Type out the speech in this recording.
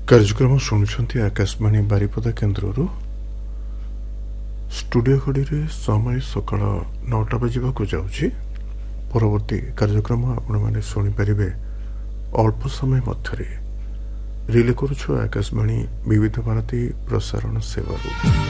कार्यक्रम शुणुंट आकाशवाणी बारिपदा केन्द्र स्टूडियो घड़ी समय सकाळ 9टा बजक जाऊँगी। परवर्ती कार्यक्रम आपण मैंने शुणिपारे अल्प समय मध्य रिले करुछु आकाशवाणी विविध भारती प्रसारण सेवा।